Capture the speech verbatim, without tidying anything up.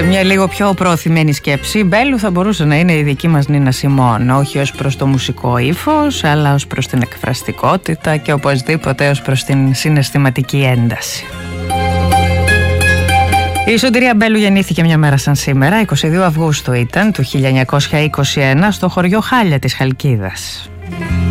μια λίγο πιο προωθημένη σκέψη, η Μπέλου θα μπορούσε να είναι η δική μας Νίνα Σιμών, όχι ως προς το μουσικό ύφος, αλλά ως προς την εκφραστικότητα και οπωσδήποτε ως προς την συναισθηματική ένταση. Η Σωτηρία Μπέλου γεννήθηκε μια μέρα σαν σήμερα, εικοστή δεύτερη Αυγούστου ήταν, του χίλια εννιακόσια είκοσι ένα, στο χωριό Χάλια της Χαλκίδας.